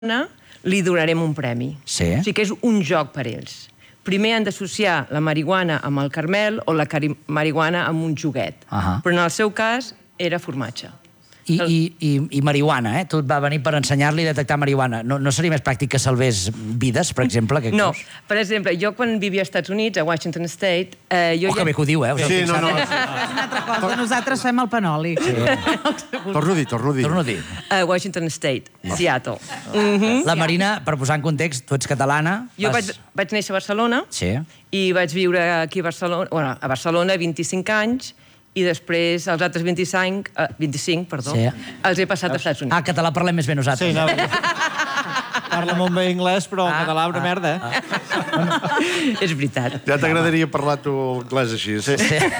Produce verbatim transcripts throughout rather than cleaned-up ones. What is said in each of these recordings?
li donarem un premi. Sí. O sigui que és un joc per ells. Primer han d'associar la marihuana amb el carmel o la marihuana amb un joguet. Però en el seu cas era formatge. I, i, i, i marihuana, eh? Tu et va venir per ensenyar-li a detectar marihuana. No, no seria més pràctic que salvés vides, per exemple? Aquest no. cos? Per exemple, jo quan vivia als Estats Units, a Washington State... Eh, jo oh, ja... que bé que ho diu, eh? Sí, no, no. És una altra cosa, nosaltres fem el panoli. Sí. Torno a dir, torno a dir. Torno a dir. A Washington State, Seattle. Mm-hmm. La Marina, per posar en context, tu ets catalana... Jo vas... vaig, vaig néixer a Barcelona sí. i vaig viure aquí a Barcelona, bueno, a Barcelona vint-i-cinc anys, i després els altres vint-i-cinc, eh, vint-i-cinc perdó, sí. els he passat als Estats Units. Ah, català parlem més bé nosaltres. Sí, no. Parla molt bé anglès, però el català una merda, eh? És veritat. Ja t'agradaria parlar tu anglès així. Sí,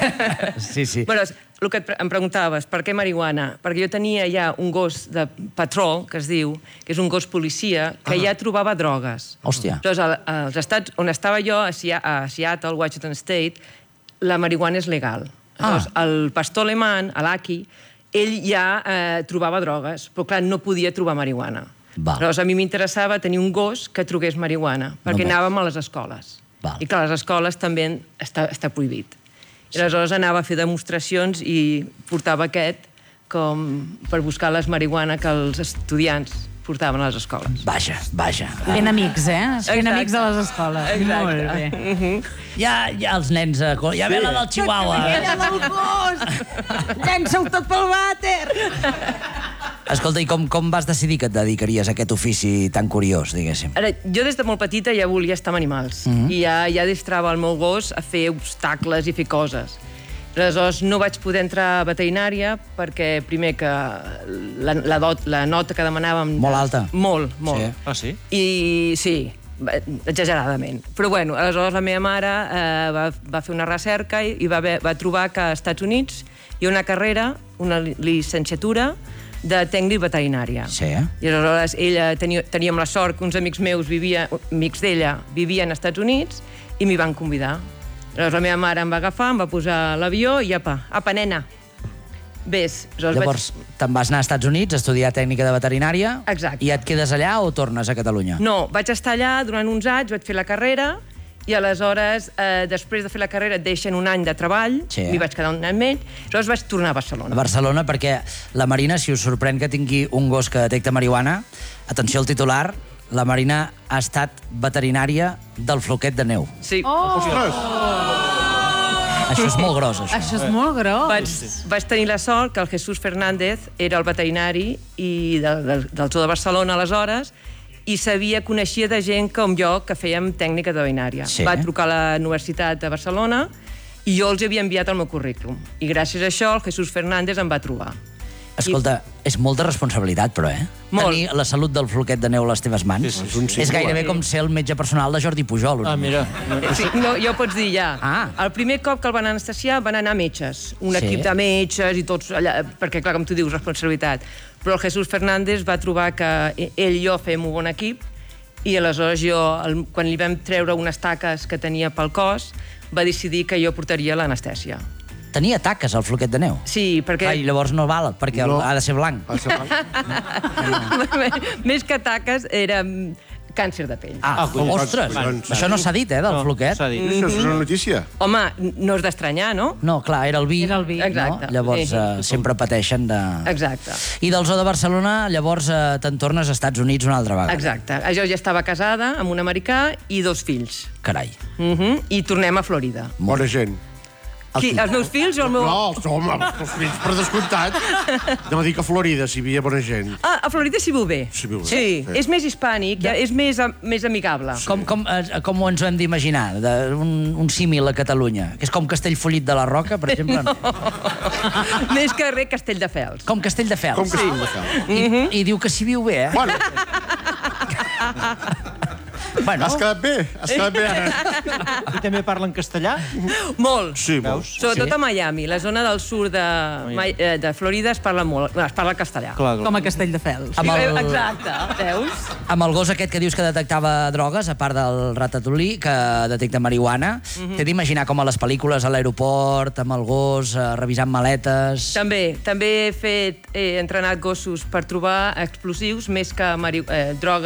sí. sí. Bueno, el que em preguntaves, per què marihuana? Perquè jo tenia ja un gos de patrol, que es diu, que és un gos policia, que ja trobava drogues. Hòstia. Llavors, als estats on estava jo, a Seattle, Washington State, la marihuana és legal. Aleshores, el pastor alemany, l'Aki, ell ja eh, trobava drogues, però clar, no podia trobar marihuana. Val. Aleshores, a mi m'interessava tenir un gos que trobés marihuana, perquè Només. anàvem a les escoles. Val. I clar, a les escoles també està, està prohibit. I aleshores anava a fer demostracions i portava aquest com per buscar les marihuana que els estudiants portaven a les escoles. Vaja, vaja. Ben amics, eh? Ben amics a les escoles. Exacte. Molt bé. Ja, ja els nens... Ja ve la del Chihuahua. Aquella del gos! Llença-ho tot pel vàter! Escolta, i com, com vas decidir que et dedicaries a aquest ofici tan curiós, diguéssim? Ara, jo des de molt petita ja volia estar amb animals. Mm -hmm. I ja, ja distrava el meu gos a fer obstacles i fer coses. Aleshores, no vaig poder entrar a veterinària perquè, primer, que la, la, dot, la nota que demanàvem... Molt alta. Molt, molt. Sí. Ah, sí? I sí, exageradament. Però, bueno, aleshores la meva mare eh, va, va fer una recerca i, i va, va trobar que als Estats Units hi ha una carrera, una llicenciatura, de tècnic veterinària. Sí. I aleshores ella tenia, teníem la sort que uns amics meus vivien, amics d'ella vivien als Estats Units i m'hi van convidar. Aleshores la meva mare em va agafar, em va posar a l'avió i apa, apa, nena, vés. Llavors, vaig... te'n vas anar als Estats Units a estudiar tècnica de veterinària. Exacte. I et quedes allà o tornes a Catalunya? No, vaig estar allà durant uns anys, vaig fer la carrera i aleshores, eh, després de fer la carrera, et deixen un any de treball, sí. m'hi vaig quedar un any menys, aleshores vaig tornar a Barcelona. A Barcelona, perquè la Marina, si us sorprèn que tingui un gos que detecta marihuana, atenció al titular, la Marina ha estat veterinària del floquet de neu. Sí. Oh! Ostres! Això és molt gros, això. Això és molt gros. Vaig, vaig tenir la sort que el Jesús Fernández era el veterinari i del, del, del Zoo de Barcelona aleshores i sabia, coneixia de gent com jo que fèiem tècnica de veterinària. Sí. Va trucar a la Universitat de Barcelona i jo els havia enviat el meu currículum. I gràcies a això el Jesús Fernández em va trobar. Escolta, I... és molta responsabilitat, però, eh? Molt. Tenir la salut del floquet de neu a les teves mans. És, és, un és gairebé com ser el metge personal de Jordi Pujol. Ah, mira. Sí, no, ja ho pots dir, ja. Ah. El primer cop que el van anestesiar van anar metges, un Sí. equip de metges i tots allà, perquè, clar, com tu dius, responsabilitat. Però el Jesús Fernández va trobar que ell i jo fèiem un bon equip i aleshores jo, el, quan li vam treure unes taques que tenia pel cos, va decidir que jo portaria l'anestèsia. Tenia taques al floquet de neu? Sí, perquè... Ai, llavors no val, perquè No. ha de ser blanc. Ha de ser blanc. Més que taques, era càncer de pell. Ah, Ah, collons, ostres, collons. això no s'ha dit, eh, del floquet. S'ha dit. Això és una notícia. Home, no és d'estranyar, no? No, clar, era el vi. Era el vi. Exacte. No? Llavors Sí. eh, sempre pateixen de... Exacte. I del Zoo de Barcelona, llavors eh, te'n tornes als Estats Units una altra vegada. Exacte. Jo ja estava casada amb un americà i dos fills. Carai. Uh -huh. I tornem a Florida. Bona gent. Qui, els meus fills o el meu... No, home, els fills, per descomptat. Anem a dir que a Florida s'hi havia bona gent. Ah, a Florida s'hi viu bé. S'hi viu bé, Sí, sí. és més hispànic, ja, és més, am- més amigable. Com, com, eh, com ho ens ho hem d'imaginar? De- Un, un símil a Catalunya. Que és com Castellfollit de la Roca, per exemple? No. Més que res Castelldefels. Com Castelldefels. Com que sí. Sí. I, I diu que s'hi viu bé, eh? Bueno, Bueno, has quedat bé, has quedat bé ara. I també parlen castellà? Molt. Sí, veus? Sobretot Sí. a Miami, la zona del sud de, Mi- eh, de Florida es parla molt, bueno, es parla castellà. Clar, clar. Com a Castelldefels. amb el, Exacte, veus? amb el gos aquest que dius que detectava drogues, a part del ratatouille, que detecta marihuana, t'he d'imaginar com a les pel·lícules a l'aeroport, amb el gos, eh, revisant maletes... També, també he fet, he entrenat gossos per trobar explosius més que mari, eh, drogues